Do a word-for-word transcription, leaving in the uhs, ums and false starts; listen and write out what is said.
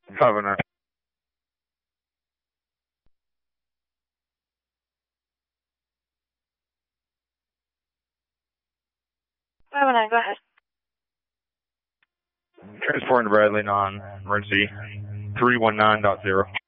five oh nine. five oh nine, go ahead. Transporting to Bradley, non emergency three one nine dot zero.